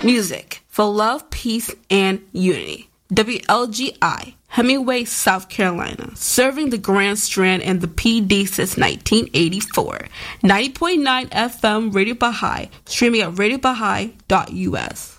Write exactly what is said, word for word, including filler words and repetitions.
Music for love, peace, and unity. W L G I, Hemingway, South Carolina, serving the Grand Strand and the P D since nineteen eighty-four. ninety point nine F M Radio Baha'i, streaming at radio baha'i dot U S.